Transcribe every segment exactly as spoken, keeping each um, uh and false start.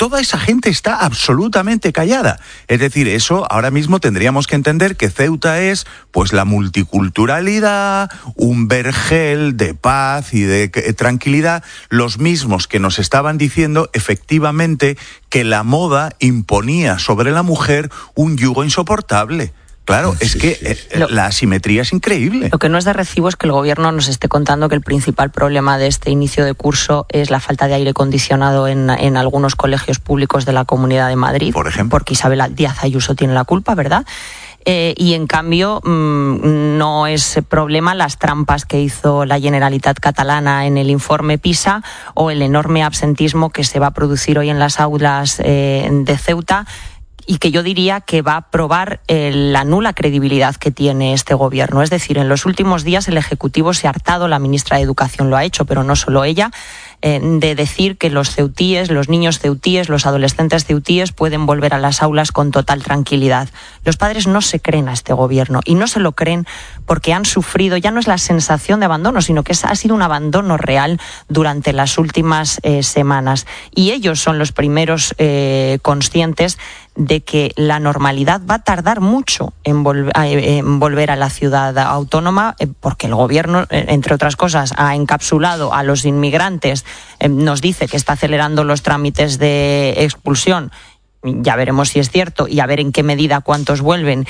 toda esa gente está absolutamente callada. Es decir, eso ahora mismo tendríamos que entender que Ceuta es pues la multiculturalidad, un vergel de paz y de tranquilidad, los mismos que nos estaban diciendo efectivamente que la moda imponía sobre la mujer un yugo insoportable. Claro, es que sí, sí, sí. Eh, la asimetría es increíble. Lo que no es de recibo es que el gobierno nos esté contando que el principal problema de este inicio de curso es la falta de aire acondicionado en, en algunos colegios públicos de la Comunidad de Madrid. Por ejemplo. Porque Isabel Díaz Ayuso tiene la culpa, ¿verdad? Eh, y en cambio mmm, no es problema las trampas que hizo la Generalitat catalana en el informe PISA o el enorme absentismo que se va a producir hoy en las aulas eh, de Ceuta, y que yo diría que va a probar eh, la nula credibilidad que tiene este gobierno. Es decir, en los últimos días el Ejecutivo se ha hartado, la ministra de Educación lo ha hecho, pero no solo ella, eh, de decir que los ceutíes, los niños ceutíes, los adolescentes ceutíes pueden volver a las aulas con total tranquilidad. Los padres no se creen a este gobierno, y no se lo creen porque han sufrido, ya no es la sensación de abandono, sino que ha sido un abandono real durante las últimas eh, semanas. Y ellos son los primeros eh, conscientes de que la normalidad va a tardar mucho en, volver, en volver a la ciudad autónoma, porque el gobierno, entre otras cosas, ha encapsulado a los inmigrantes, nos dice que está acelerando los trámites de expulsión. Ya veremos si es cierto y a ver en qué medida cuántos vuelven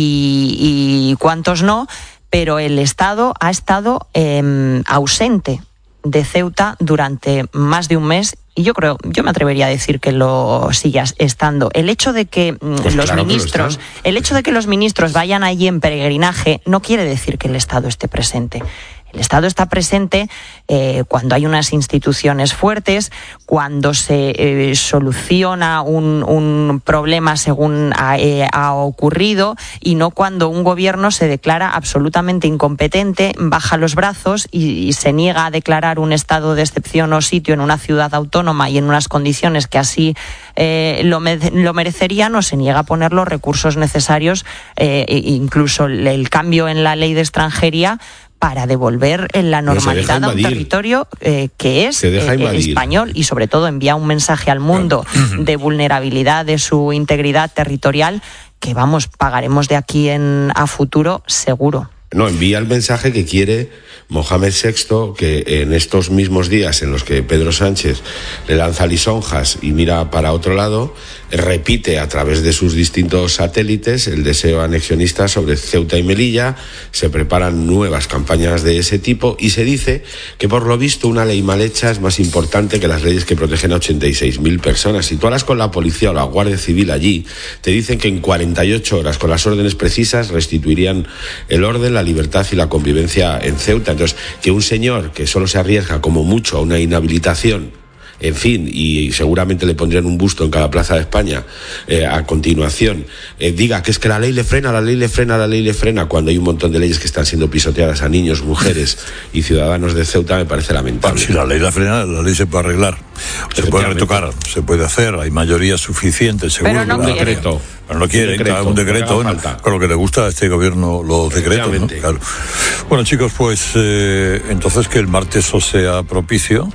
y, y cuántos no, pero el Estado ha estado eh, ausente de Ceuta durante más de un mes. Y yo creo, yo me atrevería a decir que lo sigue estando. El hecho de que pues los claro ministros, que el hecho de que los ministros vayan allí en peregrinaje no quiere decir que el Estado esté presente. El Estado está presente eh, cuando hay unas instituciones fuertes, cuando se eh, soluciona un, un problema según ha, eh, ha ocurrido, y no cuando un gobierno se declara absolutamente incompetente, baja los brazos y, y se niega a declarar un estado de excepción o sitio en una ciudad autónoma y en unas condiciones que así eh, lo, me, lo merecerían, o se niega a poner los recursos necesarios, eh, incluso el, el cambio en la ley de extranjería, para devolver en la normalidad a un territorio eh, que es eh, español, y sobre todo envía un mensaje al mundo de vulnerabilidad de su integridad territorial que, vamos, pagaremos de aquí en a futuro seguro. No, envía el mensaje que quiere Mohamed sexto, que en estos mismos días en los que Pedro Sánchez le lanza lisonjas y mira para otro lado, repite a través de sus distintos satélites el deseo anexionista sobre Ceuta y Melilla. Se preparan nuevas campañas de ese tipo y se dice que, por lo visto, una ley mal hecha es más importante que las leyes que protegen a ochenta y seis mil personas. Si tú hablas con la policía o la Guardia Civil allí, te dicen que en cuarenta y ocho horas, con las órdenes precisas, restituirían el orden, la libertad y la convivencia en Ceuta. Entonces, que un señor que solo se arriesga como mucho a una inhabilitación, en fin, y seguramente le pondrían un busto en cada plaza de España eh, a continuación, eh, diga que es que la ley le frena, la ley le frena, la ley le frena, cuando hay un montón de leyes que están siendo pisoteadas a niños, mujeres y ciudadanos de Ceuta, me parece lamentable. Bueno, si la ley la frena, la ley se puede arreglar, se puede retocar, se puede hacer, hay mayoría suficiente, seguro. Pero no que quiere. Decreto. Pero no quiere, un decreto, un decreto no, con lo que le gusta a este gobierno, los decretos, ¿no? Claro. Bueno, chicos, pues eh, entonces que el martes os sea propicio.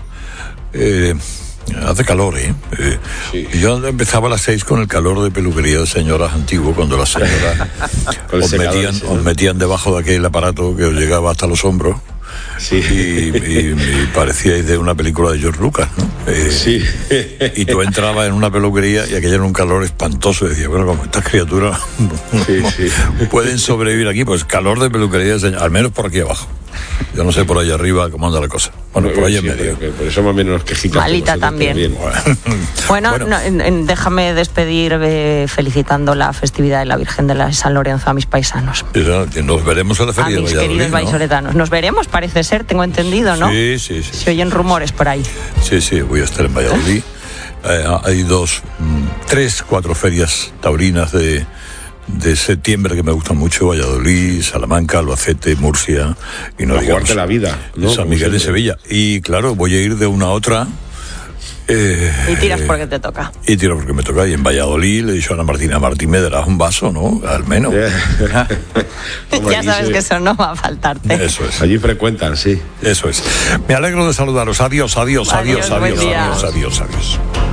Eh, hace calor, ¿eh? eh sí. Yo empezaba a las seis con el calor de peluquería de señoras antiguo, cuando las señoras os, metían, ese, ¿no? os metían debajo de aquel aparato que os llegaba hasta los hombros. Sí. Y, y, y parecíais de una película de George Lucas, ¿no? Eh, sí. Y tú entrabas en una peluquería y aquello era un calor espantoso. Y decía, bueno, como estas criaturas sí, sí. pueden sobrevivir aquí, pues calor de peluquería de señor, al menos por aquí abajo. Yo no sé por ahí arriba cómo anda la cosa. Bueno, por ahí en medio. Por eso más o menos nos quejamos. Malita también. Bueno, bueno. No, en, en, déjame despedir eh, felicitando la festividad de la Virgen de la San Lorenzo a mis paisanos. Nos veremos en la feria de Valladolid, A mis queridos vallisoletanos. ¿No? Nos veremos, parece ser, tengo entendido, ¿no? Sí, sí, sí. Se oyen rumores por ahí. Sí, sí, voy a estar en Valladolid. eh, hay dos, tres, cuatro ferias taurinas de... de septiembre que me gustan mucho: Valladolid, Salamanca, Albacete, Murcia y no digamos la vida, ¿no? San Miguel de Sevilla. Y claro, voy a ir de una a otra. Eh, y tiras porque te toca. Y tiro porque me toca. Y en Valladolid le he dicho a Ana Martina, Martín, me darás un vaso, ¿no? Al menos. Yeah. Ya sabes sí. que eso no va a faltarte. Eso es. Allí frecuentan, sí. Eso es. Me alegro de saludaros. Adiós, adiós, adiós, adiós, adiós, adiós, adiós, adiós.